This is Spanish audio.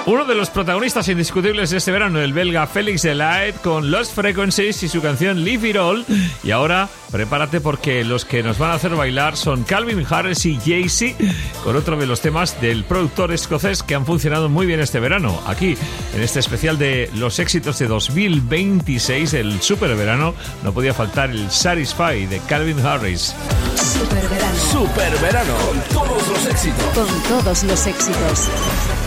Uno de los protagonistas indiscutibles de este verano, el belga Felix Delight, con Lost Frequencies y su canción Leave It All. Y ahora, prepárate porque los que nos van a hacer bailar son Calvin Harris y Jay-Z, con otro de los temas del productor escocés que han funcionado muy bien este verano. Aquí, en este especial de los éxitos de 2026, el super verano, no podía faltar el Satisfy de Calvin Harris. Super verano. Super verano, con todos los éxitos. Con todos los éxitos.